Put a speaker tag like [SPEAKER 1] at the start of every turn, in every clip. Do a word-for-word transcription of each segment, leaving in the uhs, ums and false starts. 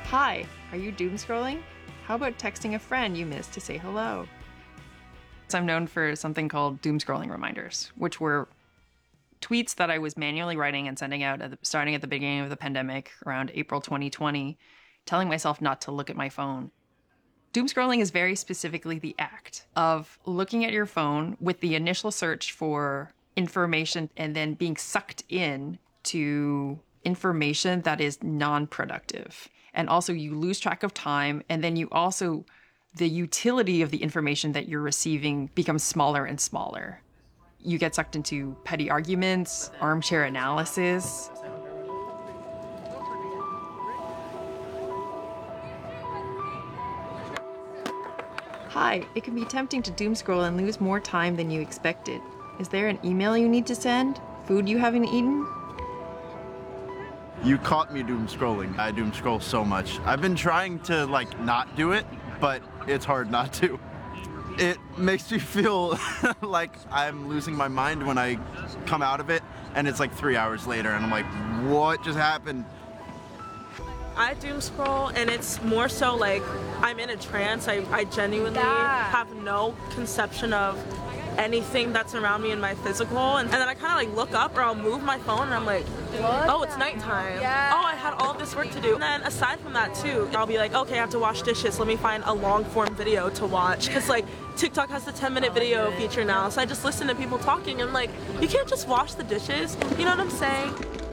[SPEAKER 1] Hi, are you doom scrolling? How about texting a friend you missed to say hello? I'm known for something called doom scrolling reminders, which were tweets that I was manually writing and sending out at the, starting at the beginning of the pandemic around April twenty twenty, telling myself not to look at my phone. Doom scrolling is very specifically the act of looking at your phone with the initial search for information and then being sucked in to information that is non-productive. And also you lose track of time, and then you also, the utility of the information that you're receiving becomes smaller and smaller. You get sucked into petty arguments, armchair analysis. Hi, it can be tempting to doom scroll and lose more time than you expected. Is there an email you need to send? Food you haven't eaten?
[SPEAKER 2] You caught me doom scrolling. I doom scroll so much. I've been trying to like not do it, but it's hard not to. It makes me feel like I'm losing my mind when I come out of it, and it's like three hours later and I'm like, what just happened?
[SPEAKER 3] I doom scroll, and it's more so like I'm in a trance. I, I genuinely
[SPEAKER 4] yeah.
[SPEAKER 3] have no conception of anything that's around me in my physical, and, and then I kind of like look up or I'll move my phone and I'm like,
[SPEAKER 4] what
[SPEAKER 3] oh, it's nighttime.
[SPEAKER 4] Yeah.
[SPEAKER 3] Oh, I had all this work to do. And then aside from that too, I'll be like, okay, I have to wash dishes. Let me find a long form video to watch, because like TikTok has the ten minute video feature now, so I just listen to people talking and like, you can't just wash the dishes. You know what I'm saying?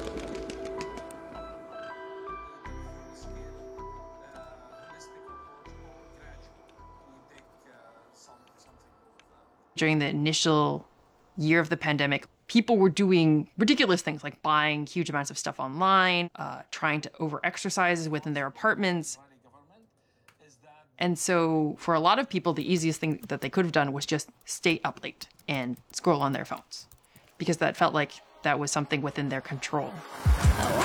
[SPEAKER 1] During the initial year of the pandemic, people were doing ridiculous things like buying huge amounts of stuff online, uh, trying to over-exercise within their apartments. And so for a lot of people, the easiest thing that they could have done was just stay up late and scroll on their phones, because that felt like that was something within their control.